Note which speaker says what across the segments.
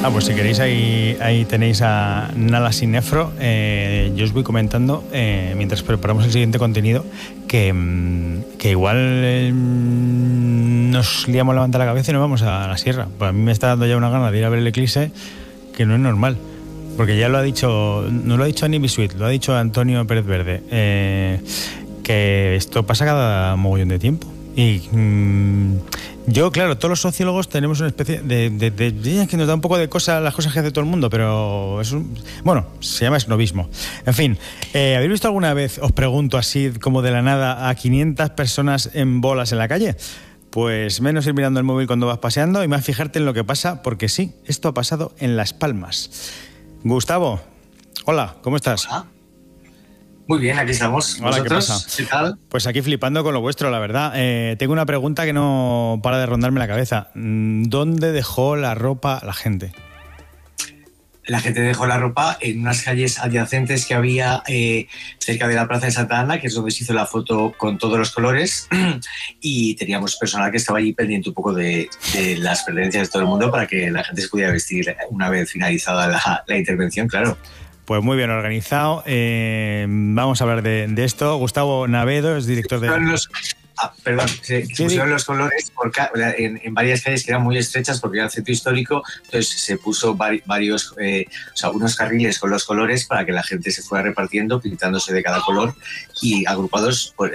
Speaker 1: Pues si queréis, ahí tenéis a Nala Sinefro. Yo os voy comentando, mientras preparamos el siguiente contenido, que igual nos liamos la manta a la cabeza y nos vamos a la sierra. Pues a mí me está dando ya una gana de ir a ver el eclipse, que no es normal. Porque ya lo ha dicho, no lo ha dicho Annie Bisuit, lo ha dicho Antonio Pérez Verde, que esto pasa cada mogollón de tiempo. Y yo, claro, todos los sociólogos tenemos una especie de que nos da un poco de cosa las cosas que hace todo el mundo, pero es se llama esnovismo. En fin, ¿habéis visto alguna vez, os pregunto así como de la nada, a 500 personas en bolas en la calle? Pues menos ir mirando el móvil cuando vas paseando y más fijarte en lo que pasa, porque sí, esto ha pasado en Las Palmas. Gustavo, hola, ¿cómo estás?
Speaker 2: Hola. Muy bien, aquí estamos.
Speaker 1: Hola,
Speaker 2: ¿Vosotros?
Speaker 1: ¿qué pasa?
Speaker 2: ¿Qué tal?
Speaker 1: Pues aquí flipando con lo vuestro, la verdad. Tengo una pregunta que no para de rondarme la cabeza. ¿Dónde dejó la ropa la gente?
Speaker 2: La gente dejó la ropa en unas calles adyacentes que había cerca de la Plaza de Santa Ana, que es donde se hizo la foto con todos los colores, y teníamos personal que estaba allí pendiente un poco de las pertenencias de todo el mundo para que la gente se pudiera vestir una vez finalizada la intervención, claro.
Speaker 1: Pues muy bien organizado. Vamos a hablar de esto. Gustavo Navedo es director de...
Speaker 2: Se pusieron los colores en varias calles que eran muy estrechas porque era el centro histórico, entonces se puso varios, unos carriles con los colores para que la gente se fuera repartiendo, pintándose de cada color y agrupados por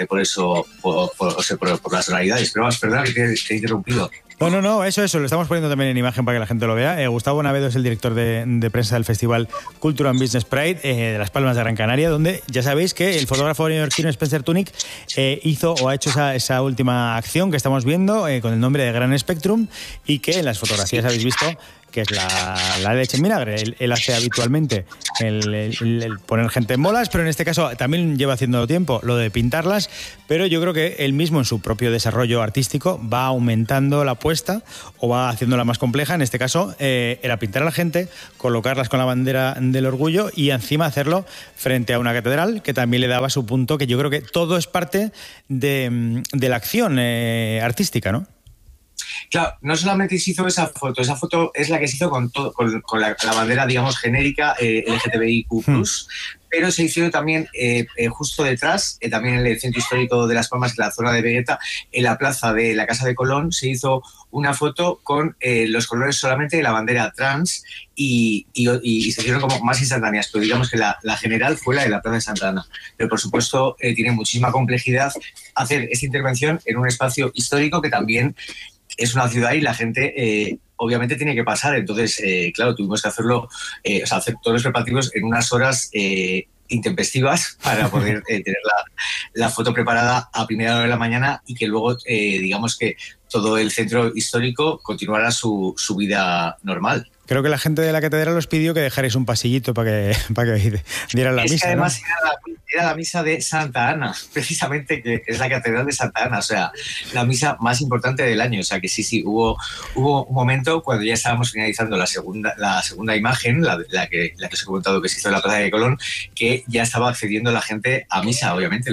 Speaker 2: las tonalidades. Pero perdona que te he interrumpido.
Speaker 1: No, eso, lo estamos poniendo también en imagen para que la gente lo vea. Gustavo Navedo es el director de prensa del Festival Culture and Business Pride de Las Palmas de Gran Canaria, donde ya sabéis que el fotógrafo neoyorquino Spencer Tunick ha hecho esa última acción que estamos viendo con el nombre de Gran Spectrum, y que en las fotografías habéis visto que es la leche en vinagre. Él hace habitualmente el poner gente en bolas, pero en este caso también lleva haciendo tiempo lo de pintarlas, pero yo creo que él mismo en su propio desarrollo artístico va aumentando la apuesta o va haciéndola más compleja. En este caso era pintar a la gente, colocarlas con la bandera del orgullo y encima hacerlo frente a una catedral, que también le daba su punto, que yo creo que todo es parte de la acción artística, ¿no?
Speaker 2: Claro, no solamente se hizo esa foto es la que se hizo con la bandera, digamos, genérica LGTBIQ+, pero se hizo también justo detrás, también en el centro histórico de Las Palmas, en la zona de Vegueta, en la plaza de la Casa de Colón, se hizo una foto con los colores solamente de la bandera trans y se hicieron como más instantáneas, pero digamos que la general fue la de la Plaza de Santa Ana. Pero por supuesto tiene muchísima complejidad hacer esta intervención en un espacio histórico que también es una ciudad y la gente obviamente tiene que pasar. Entonces, claro, tuvimos que hacerlo, hacer todos los preparativos en unas horas intempestivas para poder tener la foto preparada a primera hora de la mañana y que luego, digamos que todo el centro histórico continuara su vida normal.
Speaker 1: Creo que la gente de la catedral os pidió que dejarais un pasillito para que dieran la misa.
Speaker 2: Es que además, ¿no? Era la misa de Santa Ana, precisamente, que es la catedral de Santa Ana, o sea, la misa más importante del año. O sea, que sí, hubo un momento cuando ya estábamos finalizando la segunda imagen, la que os he comentado que se hizo en la Plaza de Colón, que ya estaba accediendo la gente a misa, obviamente,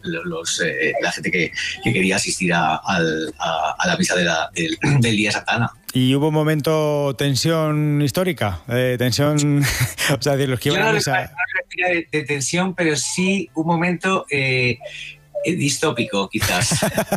Speaker 2: la gente que quería asistir a la misa del día de Santa Ana.
Speaker 1: ¿Y hubo un momento tensión histórica? Tensión, o sea, de los que iban a misa.
Speaker 2: No de tensión, pero sí un momento distópico, quizás.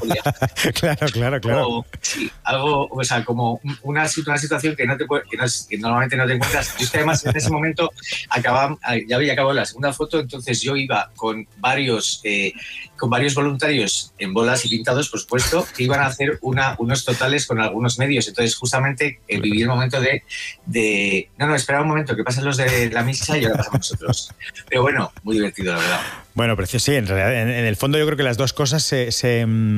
Speaker 1: Claro.
Speaker 2: Sí, algo, o sea, como una situación que normalmente no te encuentras. Yo es que además en ese momento ya había acabado la segunda foto, entonces yo iba con varios voluntarios en bolas y pintados, por supuesto, que iban a hacer unos totales con algunos medios. Entonces, justamente viví el momento de espera un momento, que pasen los de la misa y ahora pasamos nosotros. Pero bueno, muy divertido, la verdad.
Speaker 1: Bueno, precioso, sí, en realidad, en el fondo yo creo que las dos cosas se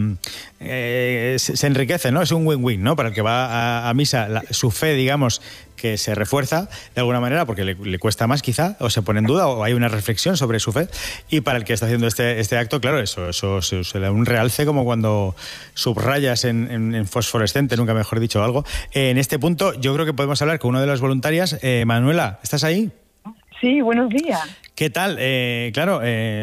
Speaker 1: enriquecen, ¿no? Es un win-win, ¿no? Para el que va a misa, su fe, digamos, que se refuerza de alguna manera porque le cuesta más quizá, o se pone en duda, o hay una reflexión sobre su fe, y para el que está haciendo este acto, claro, eso se le da un realce, como cuando subrayas en fosforescente, nunca mejor dicho algo. En este punto yo creo que podemos hablar con una de las voluntarias. Manuela, ¿estás ahí?
Speaker 3: Sí, buenos días.
Speaker 1: ¿Qué tal? Claro,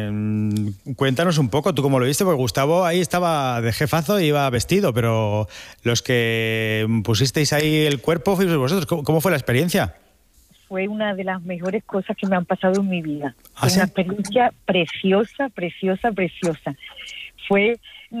Speaker 1: cuéntanos un poco, ¿tú cómo lo viste? Porque Gustavo ahí estaba de jefazo y iba vestido, pero los que pusisteis ahí el cuerpo fuisteis vosotros. ¿Cómo fue la experiencia?
Speaker 3: Fue una de las mejores cosas que me han pasado en mi vida.
Speaker 1: ¿Ah, sí?
Speaker 3: Una experiencia preciosa, preciosa, preciosa. Fue,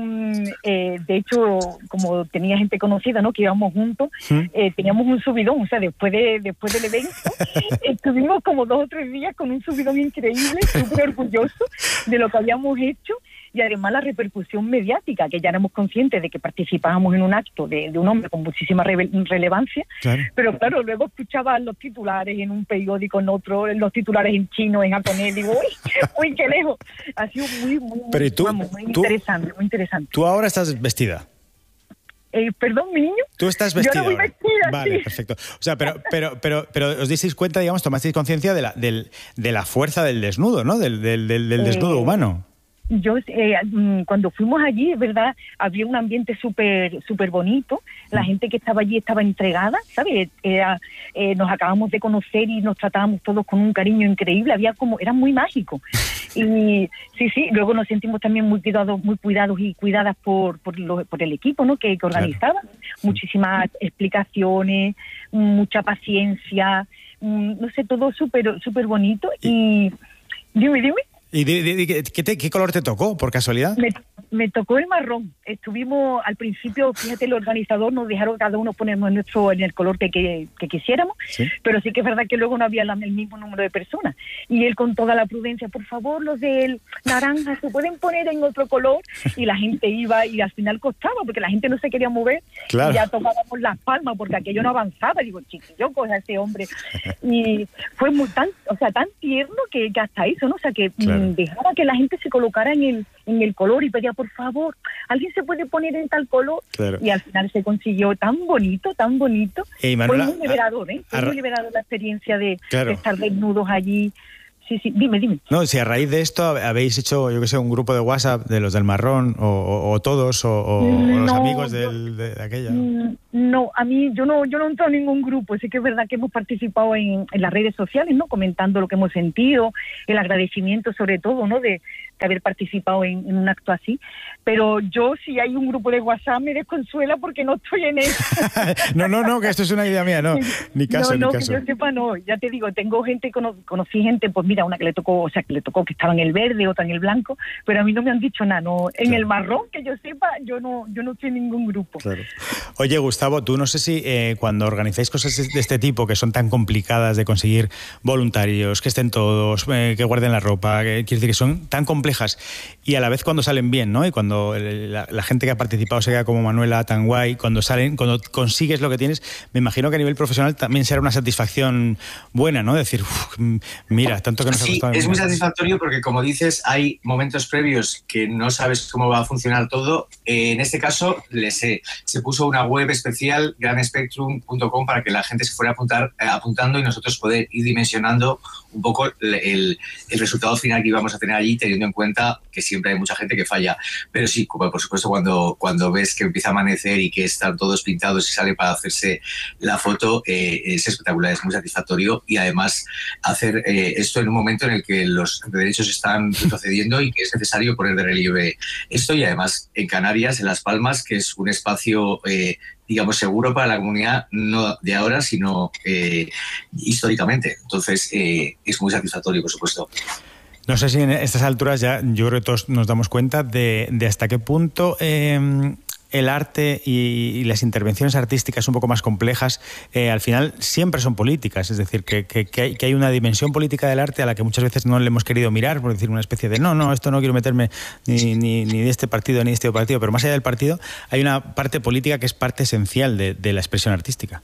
Speaker 3: de hecho, como tenía gente conocida, ¿no?, que íbamos juntos, teníamos un subidón, o sea, después del evento, estuvimos como 2 o 3 días con un subidón increíble, súper orgullosos de lo que habíamos hecho, y además la repercusión mediática, que ya éramos conscientes de que participábamos en un acto de un hombre con muchísima relevancia, claro. Pero claro, luego escuchaba los titulares en un periódico, en otro, los titulares en chino, en japonés, digo, uy, qué lejos. Ha sido muy interesante, muy interesante.
Speaker 1: ¿Tú ahora estás vestida?
Speaker 3: Perdón, mi niño.
Speaker 1: ¿Tú estás vestida?
Speaker 3: Yo no voy vestida,
Speaker 1: vale, sí. Perfecto. O sea, pero os disteis cuenta, digamos, tomasteis conciencia de la fuerza del desnudo, ¿no? Del desnudo humano.
Speaker 3: Yo, cuando fuimos allí, es verdad, había un ambiente súper bonito. La gente que estaba allí estaba entregada, ¿sabes? Nos acabamos de conocer y nos tratábamos todos con un cariño increíble. Era muy mágico. Y sí, luego nos sentimos también muy cuidados y cuidadas por el equipo, ¿no?, que organizaba. Claro. Muchísimas explicaciones, mucha paciencia, no sé, todo súper bonito. Y dime.
Speaker 1: ¿Y qué color te tocó, por casualidad?
Speaker 3: Me tocó el marrón. Estuvimos, al principio, fíjate, el organizador nos dejaron cada uno ponernos en el color que quisiéramos, ¿sí? Pero sí que es verdad que luego no había el mismo número de personas. Y él, con toda la prudencia, por favor, los del naranja se pueden poner en otro color, y la gente iba, y al final costaba, porque la gente no se quería mover, claro. Y ya tomábamos las palmas, porque aquello no avanzaba. Digo, chiquillo, coja a ese hombre. Y fue tan tierno que hasta eso, ¿no? O sea, que claro. Dejaba que la gente se colocara en el color y pedía, por favor, ¿alguien se puede poner en tal color? Claro. Y al final se consiguió tan bonito. Manuela, fue muy liberador, Fue muy liberador la experiencia de estar desnudos allí. Sí, dime.
Speaker 1: No, si a raíz de esto habéis hecho, yo qué sé, un grupo de WhatsApp de los del marrón, o todos, o los amigos de aquella.
Speaker 3: No, a mí, yo no he entrado en ningún grupo. Sí que es verdad que hemos participado en las redes sociales, ¿no?, comentando lo que hemos sentido, el agradecimiento sobre todo, ¿no?, de haber participado en un acto así. Pero yo, si hay un grupo de WhatsApp, me desconsuela porque no estoy en él.
Speaker 1: No, que esto es una idea mía, no. Ni caso.
Speaker 3: Que yo sepa, no. Ya te digo, tengo gente, conocí gente, pues mira, una que le tocó que estaba en el verde, otra en el blanco, pero a mí no me han dicho nada, no. En el marrón, que yo sepa, yo no estoy en ningún grupo.
Speaker 1: Claro. Oye, Gustavo, tú no sé si cuando organizáis cosas de este tipo, que son tan complicadas de conseguir voluntarios, que estén todos, que guarden la ropa, quiere decir que son tan complejas, y a la vez cuando salen bien, ¿no? Y cuando la gente que ha participado se queda como Manuela, tan guay, cuando consigues lo que tienes, me imagino que a nivel profesional también será una satisfacción buena, ¿no? Decir, mira, tanto que nos ha costado.
Speaker 2: Sí, es muy satisfactorio porque, como dices, hay momentos previos que no sabes cómo va a funcionar todo. En este caso, se puso una web especial, granspectrum.com, para que la gente se fuera apuntando y nosotros poder ir dimensionando un poco el resultado final que íbamos a tener allí, teniendo en cuenta que siempre hay mucha gente que falla. Pero sí, como por supuesto, cuando ves que empieza a amanecer y que están todos pintados y sale para hacerse la foto, es espectacular, es muy satisfactorio. Y además hacer esto en un momento en el que los derechos están retrocediendo y que es necesario poner de relieve esto. Y además en Canarias, en Las Palmas, que es un espacio digamos, seguro para la comunidad, no de ahora, sino históricamente. Entonces, es muy satisfactorio, por supuesto.
Speaker 1: No sé si en estas alturas ya, yo creo que todos nos damos cuenta de hasta qué punto el arte y las intervenciones artísticas un poco más complejas, al final siempre son políticas. Es decir, que hay una dimensión política del arte a la que muchas veces no le hemos querido mirar, por decir una especie de no, esto no quiero meterme ni de este partido ni de este partido, pero más allá del partido hay una parte política que es parte esencial de la expresión artística.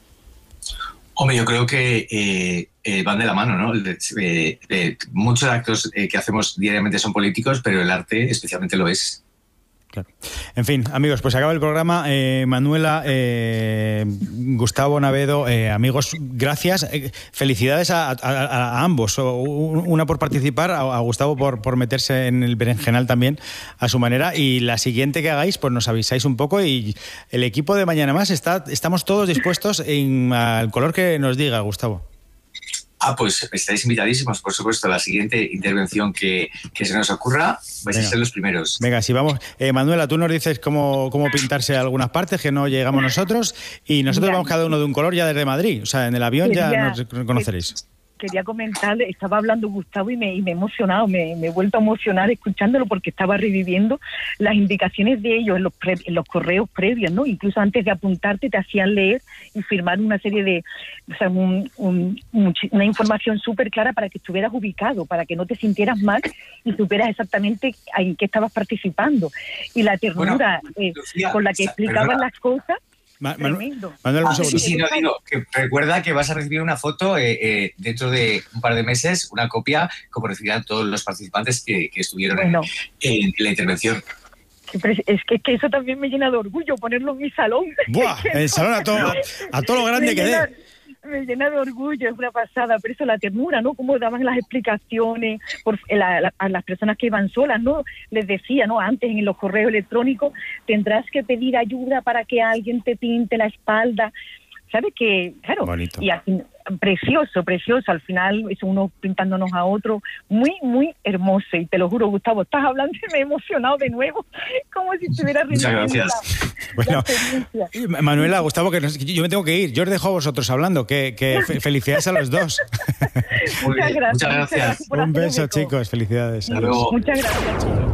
Speaker 2: Hombre, yo creo que van de la mano, ¿no? Muchos actos que hacemos diariamente son políticos, pero el arte especialmente lo es.
Speaker 1: Claro. En fin, amigos, pues acaba el programa. Manuela, Gustavo, Navedo, amigos, gracias. Felicidades a ambos. Una por participar, a Gustavo por meterse en el berenjenal también a su manera. Y la siguiente que hagáis, pues nos avisáis un poco. Y el equipo de Mañana Más estamos todos dispuestos al color que nos diga, Gustavo.
Speaker 2: Pues estáis invitadísimos, por supuesto. La siguiente intervención que se nos ocurra, vais a ser los primeros.
Speaker 1: Venga, sí, vamos. Manuela, tú nos dices cómo pintarse algunas partes que no llegamos nosotros, y nosotros vamos cada uno de un color ya desde Madrid. O sea, en el avión ya nos conoceréis.
Speaker 3: Quería comentarle, estaba hablando Gustavo y me he emocionado, me he vuelto a emocionar escuchándolo, porque estaba reviviendo las indicaciones de ellos en los correos previos, ¿no? Incluso antes de apuntarte te hacían leer y firmar una serie de, o sea, una información súper clara para que estuvieras ubicado, para que no te sintieras mal y supieras exactamente en qué estabas participando. Y la ternura Lucía, con la que explicaban las cosas.
Speaker 1: Manuel,
Speaker 2: sí, no, digo, que recuerda que vas a recibir una foto dentro de un par de meses, una copia, como recibirán todos los participantes que estuvieron en la intervención.
Speaker 3: Es que eso también me llena de orgullo, ponerlo en mi salón.
Speaker 1: ¡Buah! El salón a todo lo grande que dé.
Speaker 3: Me llena de orgullo, es una pasada, pero eso, la ternura, ¿no? Cómo daban las explicaciones a las personas que iban solas, ¿no? Les decía, ¿no? Antes en los correos electrónicos tendrás que pedir ayuda para que alguien te pinte la espalda. ¿Sabes qué? Claro.
Speaker 1: Bonito.
Speaker 3: Y así, precioso. Al final es uno pintándonos a otro. Muy, muy hermoso. Y te lo juro, Gustavo, estás hablando y me he emocionado de nuevo. Como si estuviera
Speaker 2: reviviendo. Muchas gracias.
Speaker 1: Bueno, Manuela, Gustavo, que yo me tengo que ir. Yo os dejo a vosotros hablando. Que felicidades a los dos.
Speaker 2: Muchas gracias.
Speaker 1: Un beso, chicos. Felicidades.
Speaker 2: Hasta luego.
Speaker 3: Muchas gracias.